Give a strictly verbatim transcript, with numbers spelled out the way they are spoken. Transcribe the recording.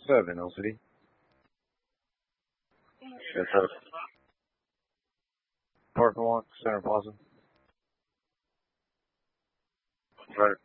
Seven, L C D. Yes, sir. Parking lot, Center Plaza. Right.